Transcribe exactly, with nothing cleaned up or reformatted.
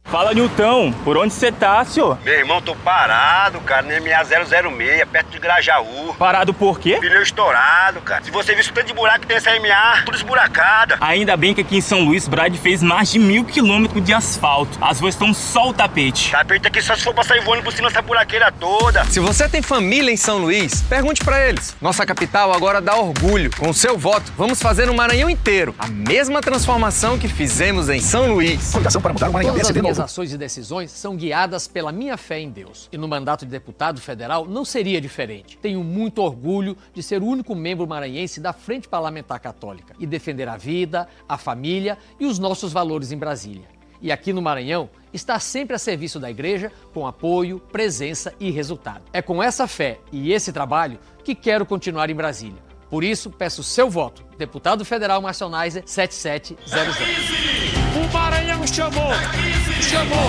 Fala, Nilton, por onde você tá, senhor? Meu irmão, tô parado, cara, no M A zero zero seis, perto de Grajaú. Parado por quê? Pneu estourado, cara. Se você visse o tanto de buraco que tem essa M A, tudo esburacada. Ainda bem que aqui em São Luís, Brad fez mais de mil quilômetros de asfalto. As ruas estão só o tapete. Tapete aqui só se for pra sair voando por cima dessa buraqueira toda. Se você tem família em São Luís, pergunte pra eles. Nossa capital agora dá orgulho. Com o seu voto, vamos fazer no Maranhão inteiro a mesma transformação que fizemos em São Luís. Coligação para mudar o Maranhão. Todas as minhas ações e decisões são guiadas pela minha fé em Deus. E no mandato de deputado federal não seria diferente. Tenho muito orgulho de ser o único membro maranhense da Frente Parlamentar Católica e defender a vida, a família e os nossos valores em Brasília. E aqui no Maranhão, está sempre a serviço da igreja com apoio, presença e resultado. É com essa fé e esse trabalho que quero continuar em Brasília. Por isso, peço seu voto. Deputado Federal Márcio Neiser, sete sete zero zero. O Maranhão chamou! Chamou!